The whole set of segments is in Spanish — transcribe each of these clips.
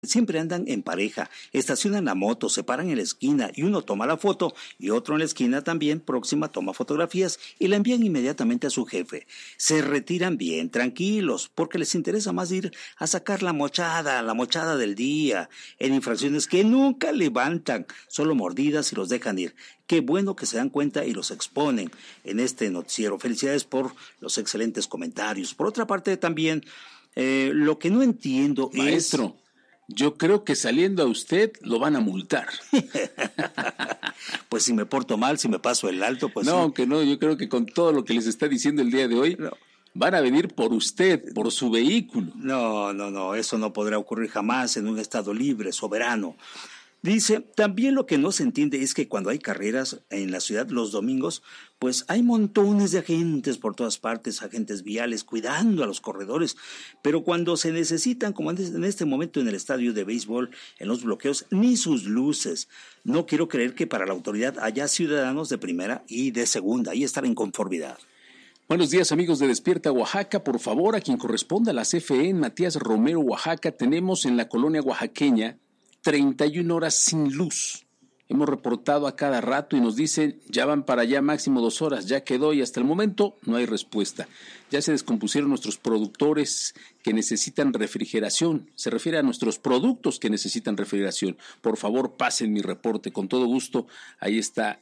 Siempre andan en pareja, estacionan la moto, se paran en la esquina y uno toma la foto y otro en la esquina también próxima toma fotografías y la envían inmediatamente a su jefe. Se retiran bien tranquilos porque les interesa más ir a sacar la mochada del día, en infracciones que nunca levantan, solo mordidas y los dejan ir. Qué bueno que se dan cuenta y los exponen en este noticiero. Felicidades por los excelentes comentarios. Por otra parte también, lo que no entiendo Maestro, yo creo que saliendo a usted lo van a multar. Pues si me porto mal, si me paso el alto, pues no, sí. Aunque no, yo creo que con todo lo que les está diciendo el día de hoy, van a venir por usted, por su vehículo. No, eso no podrá ocurrir jamás en un estado libre, soberano. Dice, también lo que no se entiende es que cuando hay carreras en la ciudad los domingos, pues hay montones de agentes por todas partes, agentes viales cuidando a los corredores, pero cuando se necesitan, como en este momento en el estadio de béisbol, en los bloqueos, ni sus luces. No quiero creer que para la autoridad haya ciudadanos de primera y de segunda, ahí está la inconformidad. Buenos días, amigos de Despierta Oaxaca. Por favor, a quien corresponda a la CFE en Matías Romero, Oaxaca, tenemos en la colonia oaxaqueña 31 horas sin luz. Hemos reportado a cada rato y nos dicen, ya van para allá máximo 2 horas, ya quedó y hasta el momento no hay respuesta. Ya se descompusieron nuestros productores que necesitan refrigeración. Se refiere a nuestros productos que necesitan refrigeración. Por favor, pasen mi reporte, con todo gusto. Ahí está.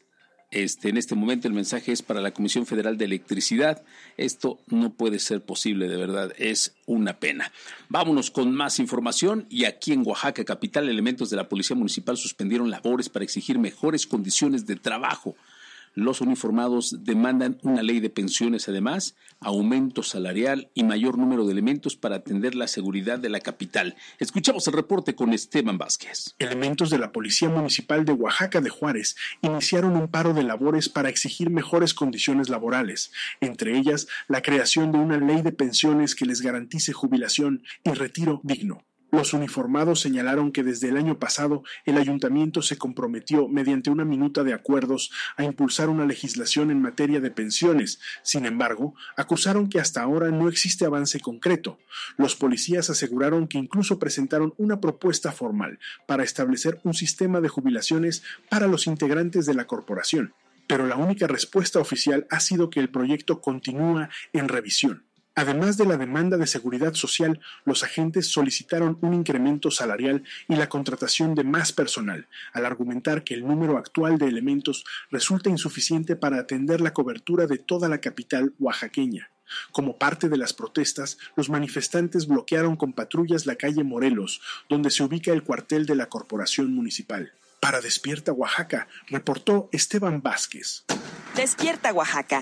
En este momento el mensaje es para la Comisión Federal de Electricidad. Esto no puede ser posible, de verdad, es una pena. Vámonos con más información y aquí en Oaxaca capital, elementos de la Policía Municipal suspendieron labores para exigir mejores condiciones de trabajo. Los uniformados demandan una ley de pensiones, además, aumento salarial y mayor número de elementos para atender la seguridad de la capital. Escuchamos el reporte con Esteban Vázquez. Elementos de la Policía Municipal de Oaxaca de Juárez iniciaron un paro de labores para exigir mejores condiciones laborales, entre ellas la creación de una ley de pensiones que les garantice jubilación y retiro digno. Los uniformados señalaron que desde el año pasado el ayuntamiento se comprometió mediante una minuta de acuerdos a impulsar una legislación en materia de pensiones. Sin embargo, acusaron que hasta ahora no existe avance concreto. Los policías aseguraron que incluso presentaron una propuesta formal para establecer un sistema de jubilaciones para los integrantes de la corporación, pero la única respuesta oficial ha sido que el proyecto continúa en revisión. Además de la demanda de seguridad social, los agentes solicitaron un incremento salarial y la contratación de más personal, al argumentar que el número actual de elementos resulta insuficiente para atender la cobertura de toda la capital oaxaqueña. Como parte de las protestas, los manifestantes bloquearon con patrullas la calle Morelos, donde se ubica el cuartel de la Corporación Municipal. Para Despierta Oaxaca, reportó Esteban Vázquez. Despierta Oaxaca.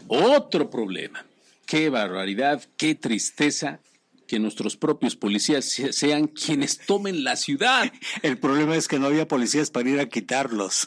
Otro problema. Qué barbaridad, qué tristeza que nuestros propios policías sean quienes tomen la ciudad. El problema es que no había policías para ir a quitarlos.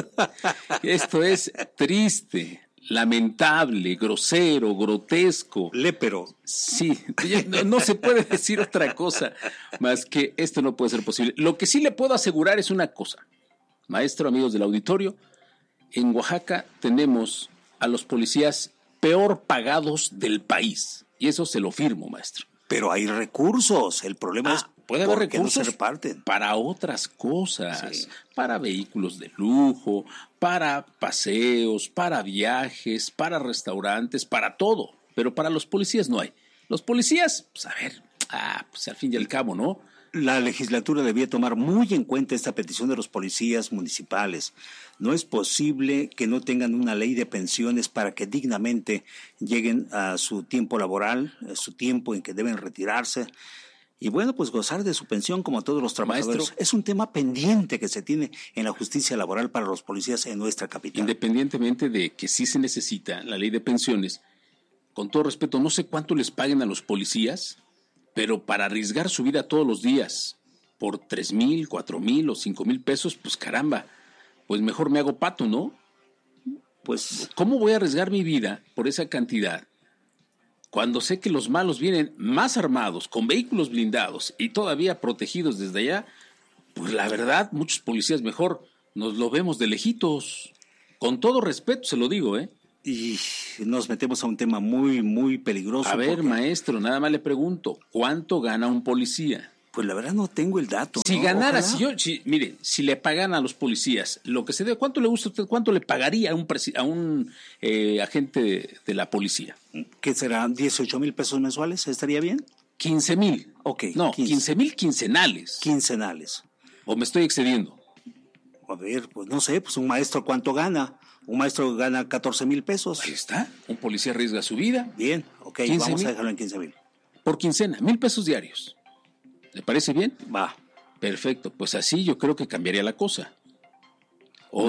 Esto es triste, lamentable, grosero, grotesco. Lépero. Sí, no se puede decir otra cosa más que esto no puede ser posible. Lo que sí le puedo asegurar es una cosa. Maestro, amigos del auditorio, en Oaxaca tenemos a los policías peor pagados del país. Y eso se lo firmo, maestro. Pero hay recursos. El problema es puede haber recursos no se reparten para otras cosas, sí, para vehículos de lujo, para paseos, para viajes, para restaurantes, para todo. Pero para los policías no hay. Los policías, pues a ver, pues al fin y al cabo, ¿no? La legislatura debía tomar muy en cuenta esta petición de los policías municipales. No es posible que no tengan una ley de pensiones para que dignamente lleguen a su tiempo laboral, a su tiempo en que deben retirarse. Y bueno, pues gozar de su pensión como todos los trabajadores. Maestro, es un tema pendiente que se tiene en la justicia laboral para los policías en nuestra capital. Independientemente de que sí se necesita la ley de pensiones, con todo respeto, no sé cuánto les paguen a los policías, pero para arriesgar su vida todos los días por 3,000, 4,000 o 5,000 pesos, pues caramba, pues mejor me hago pato, ¿no? Pues, ¿cómo voy a arriesgar mi vida por esa cantidad cuando sé que los malos vienen más armados, con vehículos blindados y todavía protegidos desde allá? Pues la verdad, muchos policías mejor nos lo vemos de lejitos. Con todo respeto se lo digo, Y nos metemos a un tema muy, muy peligroso. A ver, maestro, nada más le pregunto, ¿cuánto gana un policía? Pues la verdad no tengo el dato. Si ¿no? ganara, Ojalá. mire, si le pagan a los policías lo que se debe, ¿cuánto le gusta a usted? ¿Cuánto le pagaría a un agente de la policía? ¿Qué será? ¿18,000 pesos mensuales? ¿Estaría bien? 15,000. Ok. No, 15,000 quincenales. Quincenales. ¿O me estoy excediendo? A ver, pues no sé, pues un maestro, ¿cuánto gana? Un maestro gana 14,000 pesos. Ahí está. Un policía arriesga su vida. Bien, ok, 15,000. vamos a dejarlo en 15,000. Por quincena, 1,000 pesos diarios. ¿Le parece bien? Va. Perfecto. Pues así yo creo que cambiaría la cosa. O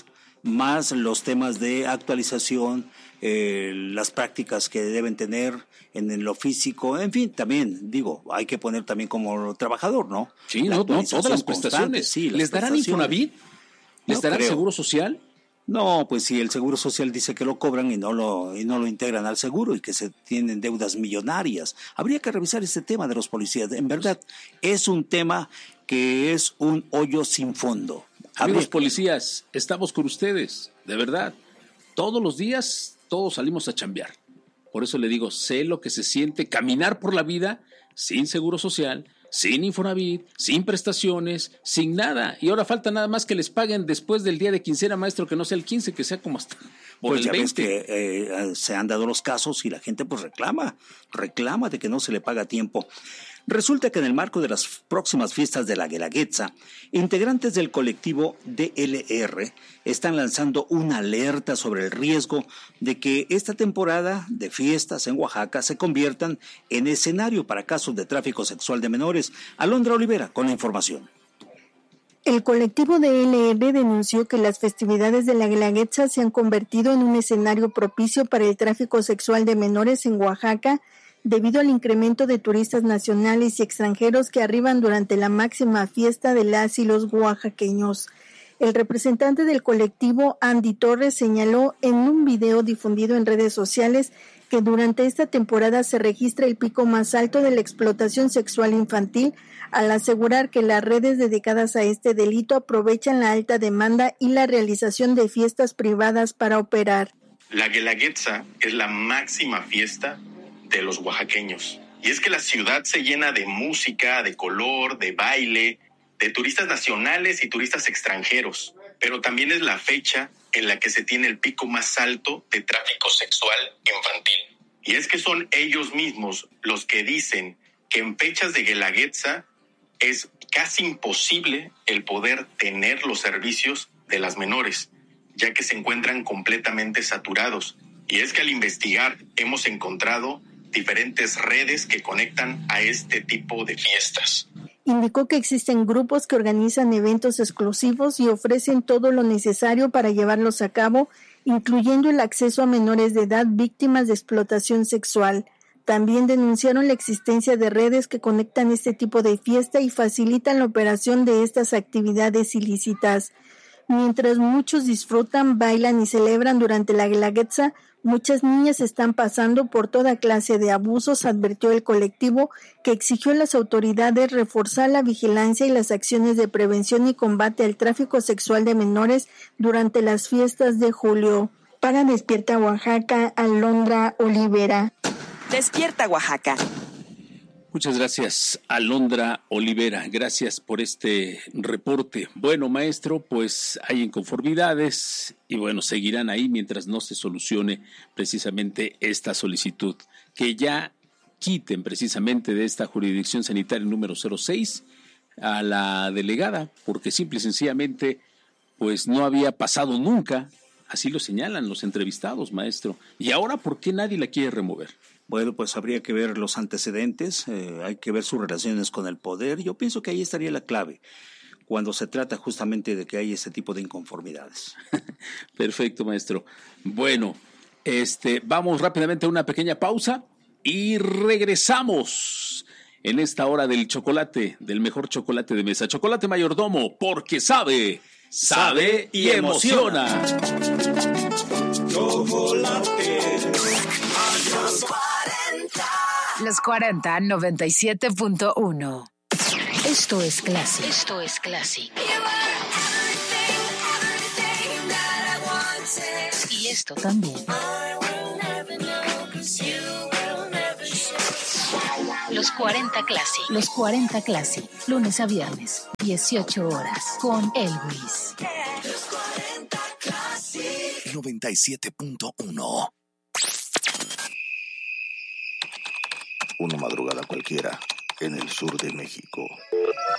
Más los temas de actualización, las prácticas que deben tener en lo físico, en fin, también, digo, hay que poner también como trabajador, ¿no? Sí, La no, actualización todas las constante, prestaciones. sí, las ¿Les darán prestaciones. Infonavit? ¿Les No darán creo. Seguro Social? No, pues si el Seguro Social dice que lo cobran y no lo integran al seguro y que se tienen deudas millonarias. Habría que revisar este tema de los policías. En verdad, es un tema que es un hoyo sin fondo. Amigos policías, estamos con ustedes, de verdad. Todos los días, todos salimos a chambear. Por eso le digo, sé lo que se siente caminar por la vida sin Seguro Social, sin Infonavit, sin prestaciones, sin nada. Y ahora falta nada más que les paguen después del día de quincena, maestro, que no sea el 15, que sea como hasta por Pues el ya 20. ves que se han dado los casos y la gente pues reclama de que no se le paga a tiempo. Resulta que en el marco de las próximas fiestas de la Guelaguetza, integrantes del colectivo DLR están lanzando una alerta sobre el riesgo de que esta temporada de fiestas en Oaxaca se conviertan en escenario para casos de tráfico sexual de menores. Alondra Olivera con la información. El colectivo DLR denunció que las festividades de la Guelaguetza se han convertido en un escenario propicio para el tráfico sexual de menores en Oaxaca, debido al incremento de turistas nacionales y extranjeros que arriban durante la máxima fiesta de las y los oaxaqueños. El representante del colectivo, Andy Torres, señaló en un video difundido en redes sociales que durante esta temporada se registra el pico más alto de la explotación sexual infantil, al asegurar que las redes dedicadas a este delito aprovechan la alta demanda y la realización de fiestas privadas para operar. La Guelaguetza es la máxima fiesta de los oaxaqueños. Y es que la ciudad se llena de música, de color, de baile, de turistas nacionales y turistas extranjeros. Pero también es la fecha en la que se tiene el pico más alto de tráfico sexual infantil. Y es que son ellos mismos los que dicen que en fechas de Guelaguetza es casi imposible el poder tener los servicios de las menores, ya que se encuentran completamente saturados. Y es que al investigar hemos encontrado diferentes redes que conectan a este tipo de fiestas. Indicó que existen grupos que organizan eventos exclusivos y ofrecen todo lo necesario para llevarlos a cabo, incluyendo el acceso a menores de edad víctimas de explotación sexual. También denunciaron la existencia de redes que conectan este tipo de fiesta y facilitan la operación de estas actividades ilícitas. Mientras muchos disfrutan, bailan y celebran durante la Guelaguetza, muchas niñas están pasando por toda clase de abusos, advirtió el colectivo, que exigió a las autoridades reforzar la vigilancia y las acciones de prevención y combate al tráfico sexual de menores durante las fiestas de julio. Para Despierta Oaxaca, Alondra Olivera. Despierta Oaxaca. Muchas gracias, Alondra Olivera. Gracias por este reporte. Bueno, maestro, pues hay inconformidades y bueno, seguirán ahí mientras no se solucione precisamente esta solicitud. Que ya quiten precisamente de esta jurisdicción sanitaria número 06 a la delegada, porque simple y sencillamente pues no había pasado nunca. Así lo señalan los entrevistados, maestro. ¿Y ahora por qué nadie la quiere remover? Bueno, pues habría que ver los antecedentes, hay que ver sus relaciones con el poder. Yo pienso que ahí estaría la clave, cuando se trata justamente de que hay ese tipo de inconformidades. Perfecto, maestro. Bueno, vamos rápidamente a una pequeña pausa y regresamos en esta hora del chocolate, del mejor chocolate de mesa. Chocolate Mayordomo, porque sabe y emociona. Chocolate. Los 40 97.1. Esto es Classic. Esto es Classic. Y esto también. Los 40 Classic. Los 40 Classic. Lunes a viernes, 18 horas. Con Elvis. 97.1. Una madrugada cualquiera en el sur de México.